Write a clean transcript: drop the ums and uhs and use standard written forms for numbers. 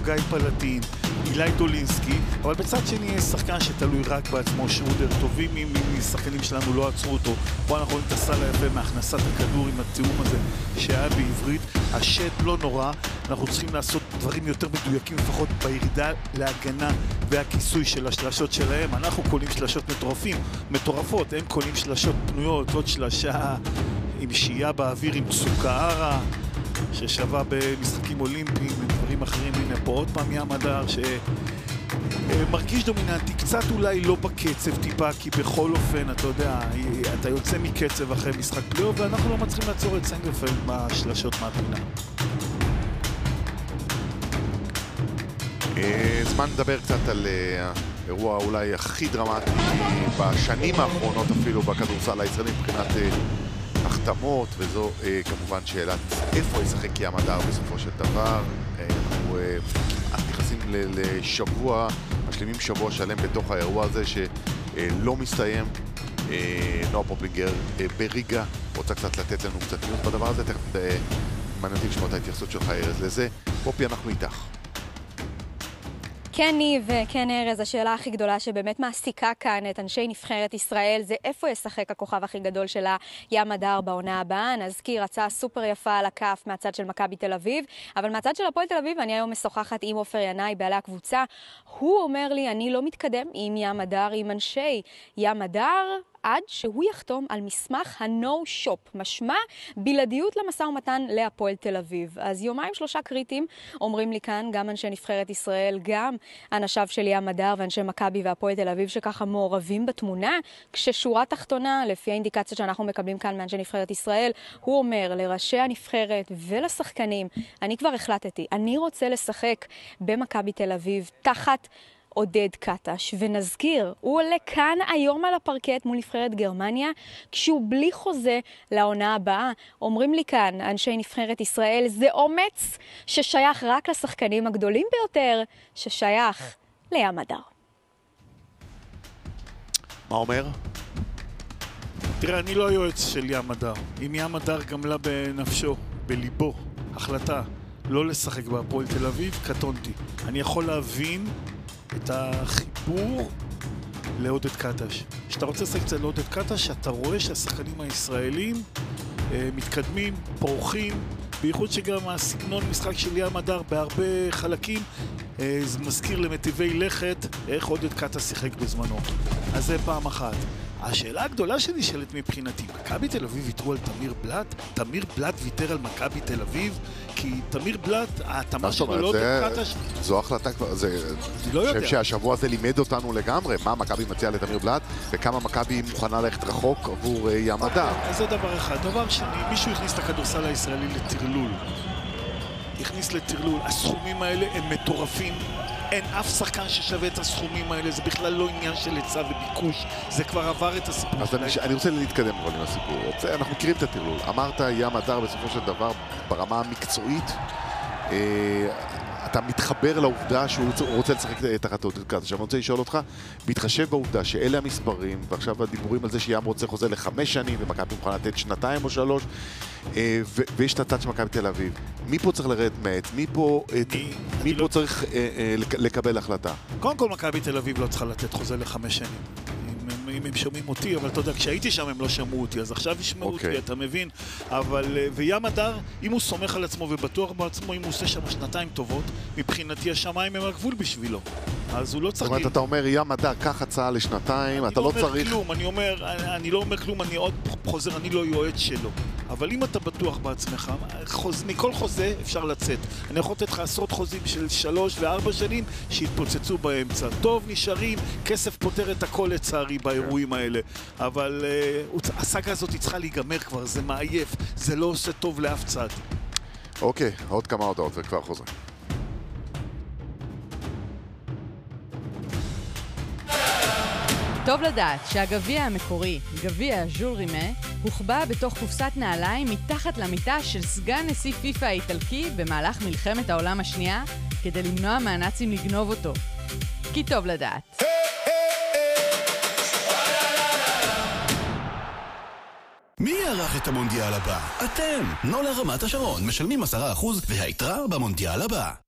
גיא פלטין, אילי דולינסקי, אבל בצד שני יש שחקן שתלוי רק בעצמו, שרודר, טובים משחקנים שלנו לא עצרו אותו. פה אנחנו רואים את הסל היפה מהכנסת הכדור עם התיאום הזה שהיה בעברית. השט לא נורא, אנחנו צריכים לעשות דברים יותר מדויקים, לפחות בירידה להגנה והכיסוי של השלשות שלהם. אנחנו קולים שלשות מטורפות, הם קולים שלשות פנויות, עוד שלשה עם שהייה באוויר, עם צוקהרה ששווה במשחקים אולימפיים ודברים אחרים. הנה פה עוד פעם ים הדר שמרגיש דומיננטי, קצת אולי לא בקצב טיפה, כי בכל אופן אתה יודע, אתה יוצא מקצב אחרי משחק פלייאוף, ואנחנו לא מצליחים לעצור את סנגרפלד מהשלשות מהפינה. זמן לדבר קצת על האירוע אולי הכי דרמטי בשנים האחרונות אפילו בכדורסל הישראלי מבחינת החתמות, וזו כמובן שאלת איפה ישחק ים הדר בסופו של דבר. אנחנו נכנסים לשבוע, משלימים שבוע שלם בתוך האירוע הזה שלא מסתיים. נועה פופלינגר בריגה רוצה קצת לתת לנו קצת ניוז בדבר הזה, תכף מעניין אותי לשמוע את ההתייחסות שלך ארז לזה. פופי, אנחנו איתך. כן ניב וכן ארז, השאלה הכי גדולה שבאמת מעסיקה כאן את אנשי נבחרת ישראל זה איפה ישחק הכוכב הכי גדול שלה, ים הדר, בעונה הבאה. נזכיר, הצעה סופר יפה על הכף מהצד של מכבי תל אביב, אבל מהצד של הפועל תל אביב אני היום משוחחת עם עופר ינאי, בעלי הקבוצה. הוא אומר לי, אני לא מתקדם עם ים הדר, עם אנשי ים הדר, עד שהוא יחתום על מסמך ה-No-Shop, משמע בלעדיות למשא ומתן להפועל תל אביב. אז יומיים שלושה קריטים אומרים לי כאן, גם אנשי נבחרת ישראל, גם אנשיו של ים הדר ואנשי מכבי והפועל תל אביב שככה מעורבים בתמונה, כששורה תחתונה, לפי האינדיקציות שאנחנו מקבלים כאן מאנשי נבחרת ישראל, הוא אומר לראשי הנבחרת ולשחקנים, אני כבר החלטתי, אני רוצה לשחק במכבי תל אביב תחת עודד קטש, ונזכיר, הוא עולה כאן היום על הפרקט מול נבחרת גרמניה, כשהוא בלי חוזה לעונה הבאה. אומרים לי כאן, אנשי נבחרת ישראל, זה אומץ ששייך רק לשחקנים הגדולים ביותר, ששייך לים הדר. מה אומר? תראה, אני לא היועץ של ים הדר. אם ים הדר גמלה בנפשו, בליבו, החלטה לא לשחק בהפועל תל אביב, קטונתי. אני יכול להבין את החיבור לעודד קטש. כשאתה רוצה לשחק קצת לעודד קטש, אתה רואה שהשחקנים הישראלים מתקדמים, פורחים, בייחוד שגם הסגנון משחק של ים הדר בהרבה חלקים זה מזכיר למטיבי לכת איך עודד קטש שיחק בזמנו. אז זה פעם אחת. השאלה הגדולה שנשאלת מבחינתי, מכבי תל אביב ויתרו על תמיר בלט? תמיר בלט ויתר על מכבי תל אביב? כי תמיר בלט, ההתאמה שלו לא דקטש... זו החלטה כבר, אני חושב שהשבוע הזה לימד אותנו לגמרי, מה מכבי מציע לתמיר בלט, וכמה מכבי מוכנה ללכת רחוק עבור ים הדר. אז זה דבר אחד. דבר שני, מישהו הכניס את הכדורסל הישראלי לטרלול. הכניס לטרלול. הסכומים האלה הם מטורפים. אין אף שחקן ששווה את הסכומים האלה, זה בכלל לא עניין של היצע וביקוש, זה כבר עבר את הסיפור. אז אני רוצה להתקדם אבל עם הסיפור. אנחנו מכירים את הטרלול. אמרת ים הדר בסופו של דבר ברמה המקצועית, אתה מתחבר לעובדה שהוא רוצה לשחק תחת עודד קטש. עכשיו אני רוצה לשאול אותך, בהתחשב בעובדה שאלה המספרים, ועכשיו הדיבורים על זה שים רוצה חוזה ל5 שנים, ומכבי מוכן לתת 2 או 3, ויש את הצד של מכבי תל אביב. מי פה צריך לרדת מעט? מי פה צריך לקבל החלטה? קודם כל מכבי תל אביב לא צריכה לתת חוזה ל5 שנים. אם הם שומעים אותי, אבל אתה יודע, כשהייתי שם הם לא שמעו אותי, אז עכשיו ישמעו אותי, אתה מבין? אבל, וים הדר, אם הוא סומך על עצמו ובטוח בעצמו, אם הוא עושה שם 2 טובות, מבחינתי השמיים הם הגבול בשבילו. אז הוא לא צריך... זאת אומרת, אתה אומר, ים הדר, קח הצעה ל2, אתה לא צריך... אני לא אומר כלום, אני עוד חוזר, אני לא יועץ שלו. אבל אם אתה בטוח בעצמך, מכל חוזה אפשר לצאת. אני יכול לתת לך עשרות חוזים של 3 ו4 שנים שהתפוצצו באמצע. טוב, נשארים, כסף פותר את הכל לצערי באירועים האלה. אבל הסאגה הזאת צריכה להיגמר כבר, זה מעייף, זה לא עושה טוב לאף צד. אוקיי, עוד כמה הודעות וכבר חוזר. טוב לדעת שהגביע המקורי, גביע ז'ול רימה, הוחבא בתוך קופסת נעליים מתחת למיטה של סגן נשיא פיפ"א האיטלקי במהלך מלחמת העולם השנייה, כדי למנוע מהנאצים לגנוב אותו. כי טוב לדעת. מי יערך את המונדיאל הבא? אתם! נולה רמת השרון משלמים 10% והיתרה במונדיאל הבא.